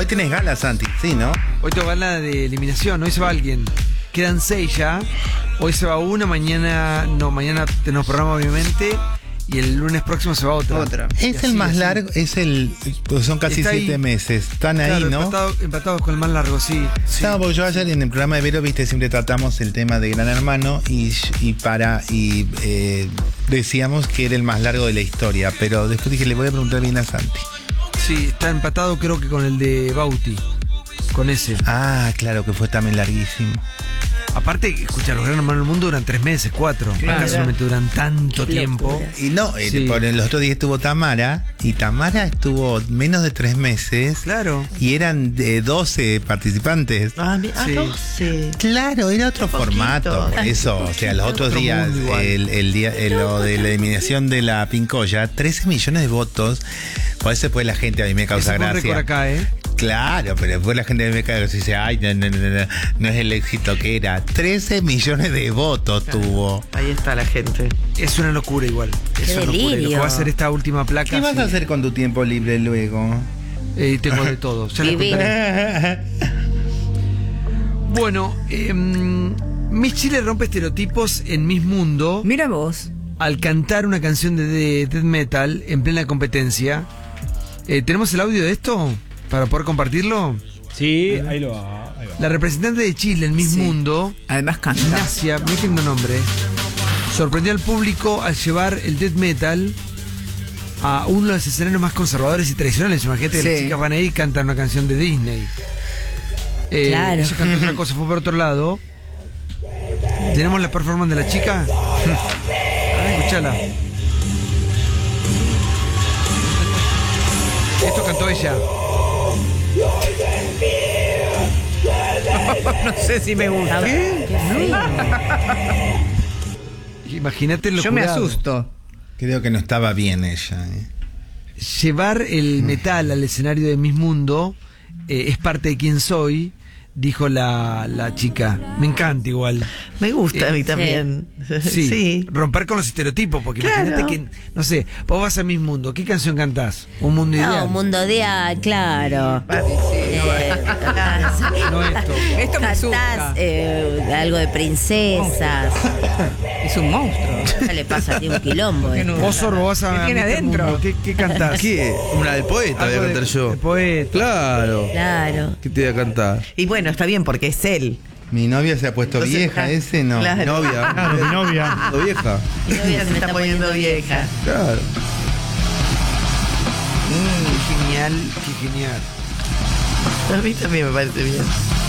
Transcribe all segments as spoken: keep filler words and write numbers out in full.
hoy tenés gala, Santi, sí, ¿no? Hoy tengo gala de eliminación, hoy se va alguien. Quedan seis ya. Hoy se va una, mañana. No, mañana tenemos programa, obviamente. Y el lunes próximo se va otra. Otra. Es el más largo, es el. Pues son casi Está siete ahí. meses. Están ahí, Claro, ¿no? empatado- empatados con el más largo, sí. sí. No, porque yo ayer en el programa de Vero, viste, siempre tratamos el tema de Gran Hermano y, y para y eh, decíamos que era el más largo de la historia, pero después dije, le voy a preguntar bien a Santi. Sí, está empatado creo que con el de Bauti. Con ese. Ah, claro, que fue también larguísimo. Aparte, escucha, los Gran Hermanos del Mundo duran tres meses, cuatro. Claro. Acá solamente duran tanto Qué tiempo. locura. Y no, eh, Sí. por el otro día estuvo Tamara, y Tamara estuvo menos de tres meses. Claro. Y eran de doce participantes. Ah, mi- ah, Sí. doce. Claro, era otro Qué poquito. formato. Por eso, o sea, los otros Otro días, mundo igual. el, el día, el- lo de la eliminación de la Pincoya, trece millones de votos. Por eso después la gente a mí me causa Ese fue un récord gracia. acá, ¿eh? Claro, pero después la gente a mí me cae y dice, ay, no, no, no, no, no es el éxito que era. trece millones de votos tuvo. Ahí está la gente. Es una locura igual. Es Qué una locura. Y lo que delirio. va a hacer esta última placa. ¿Qué vas sí. a hacer con tu tiempo libre luego? Eh, tengo de todo. Ya les Vivir. contaré. Bueno, eh, Miss Chile rompe estereotipos en Miss Mundo Mira vos. al cantar una canción de, de death metal en plena competencia. Eh, ¿Tenemos el audio de esto para poder compartirlo? Sí, ahí lo va. Ahí va. La representante de Chile en Miss Sí. Mundo, Además canta. Ignacia, muy lindo nombre, sorprendió al público al llevar el death metal a uno de los escenarios más conservadores y tradicionales. Imagínate que Sí. las chicas van ahí y cantan una canción de Disney. Eh, Claro. Ella cantó otra cosa, fue por otro lado. ¿Tenemos la performance de la chica? A ver, escuchala. Esto cantó ella. No sé si me gusta. Qué feo. Imagínate lo Yo me asusto. Creo que no estaba bien ella. ¿eh? Llevar el metal al escenario de Miss Mundo eh, es parte de quién soy, dijo la, la chica. Me encanta igual. Me gusta a mí Sí. también. Sí, Sí. romper con los estereotipos, porque Claro. imagínate que, no sé, vos vas a Miss Mundo, ¿qué canción cantás? Un mundo ideal. No, un mundo ideal, claro. Eh, No esto. Esto me Cantás asusta. eh, algo de princesas. Es un monstruo. Ya le pasa a ti un quilombo. ¿Qué eh. no? Vos, Sorbo, vas a ¿Qué tiene Mister adentro? Mundo. ¿Qué, qué cantás? ¿Qué? Una del poeta voy a Algo de- cantar yo. de poeta. Claro. Claro. ¿Qué te voy a cantar? Y bueno, está bien porque es él. Mi novia se ha puesto Entonces, vieja, ah, ese no. claro. Mi novia. Claro, mi novia. ¿O vieja? Mi novia se está poniendo vieja. Claro. Qué genial, qué genial. A mí también me parece bien.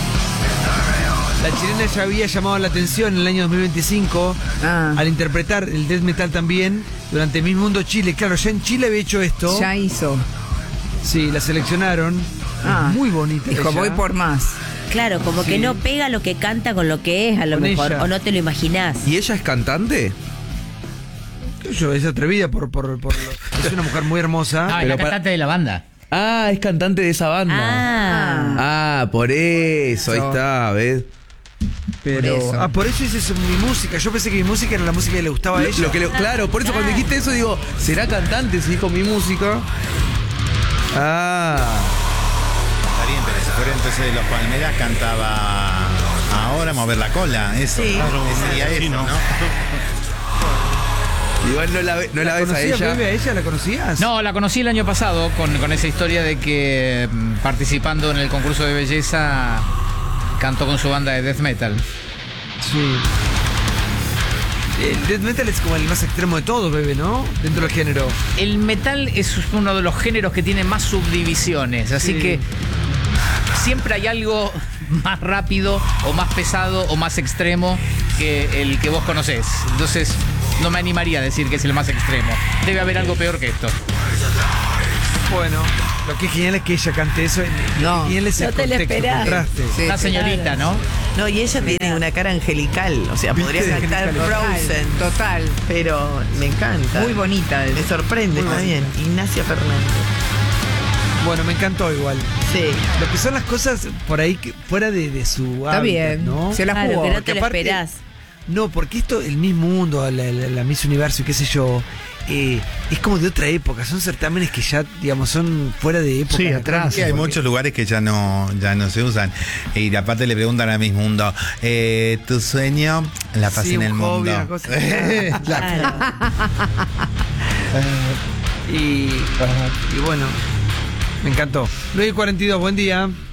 La chilena ya había llamado la atención en el año dos mil veinticinco Ah. al interpretar el death metal también durante Miss Mundo Chile. Claro, ya en Chile había hecho esto. Ya hizo. Sí, la seleccionaron. Ah. Es muy bonita. Dijo, ella. voy por más. Claro, como que Sí. no pega lo que canta con lo que es, a lo Con mejor. ella. O no te lo imaginás. ¿Y ella es cantante? ¿Qué sé yo? Es atrevida por, por, por lo- es una mujer muy hermosa. Ah, Pero la para- cantante de la banda. Ah, es cantante de esa banda. Ah. Ah, por eso, ahí Eso. está, ¿ves? Pero, Por eso. ah, por eso dice eso, mi música. Yo pensé que mi música era la música que le gustaba a Lo, ella. lo que le- claro, por eso cuando dijiste eso digo, ¿será cantante? Si dijo mi música. Ah. Está bien, pero si fuera entonces de los Palmeras cantaba Ahora mover la cola, eso. Sí. ¿no? Sería eso, ¿no? Igual no la, ve- no la ves a ¿Conocías, ella. Pepe, a ella? ¿La conocías? No, la conocí el año pasado con, con esa historia de que mm, participando en el concurso de belleza cantó con su banda de death metal. Sí. El death metal es como el más extremo de todos, Bebe, ¿no? Dentro del género. El metal es uno de los géneros que tiene más subdivisiones, así Sí. que siempre hay algo más rápido o más pesado o más extremo que el que vos conocés. Entonces no me animaría a decir que es el más extremo. Debe haber algo peor que esto. Bueno, lo que es genial es que ella cante eso. Y No. genial es el No te lo contexto, el esperás. contraste. Sí, Una sí. señorita, ¿no? No, y ella tiene una cara angelical. O sea, podría ¿Viste? cantar Angelical. Frozen. Total. Pero me encanta. Muy bonita. Me sorprende, está bien. Ignacia Fernández. Bueno, me encantó igual. Sí. Lo que son las cosas por ahí que, fuera de, de su Está hábitat, bien. ¿no? Se la Claro, jugó. que no Porque te lo aparte- esperás. No, porque esto, el Miss Mundo, la, la- la Miss Universo y qué sé yo, eh, es como de otra época. Son certámenes que ya, digamos, son fuera de época. Sí, atrás. Sí, hay Porque- muchos lugares que ya no, ya no se usan. Y aparte le preguntan a Miss Mundo, eh, ¿tu sueño? La paz Sí, en el un hobby, mundo. una cosa. Claro. Y, y bueno, me encantó. nueve y cuarenta y dos, buen día.